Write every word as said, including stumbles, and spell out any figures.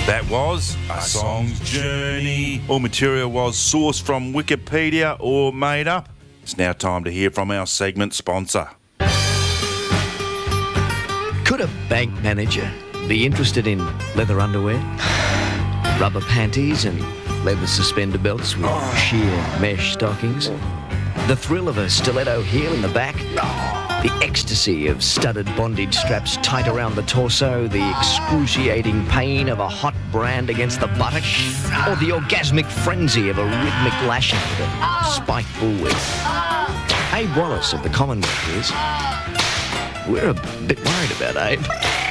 That was A Song's Journey. All material was sourced from Wikipedia or made up. It's now time to hear from our segment sponsor. Could a bank manager be interested in leather underwear, rubber panties and leather suspender belts with sheer mesh stockings? The thrill of a stiletto heel in the back? The ecstasy of studded bondage straps tight around the torso? The excruciating pain of a hot brand against the buttock? Or the orgasmic frenzy of a rhythmic lashing with a spiked bullwhip? Abe Wallace of the Commonwealth is. We're a bit worried about Abe.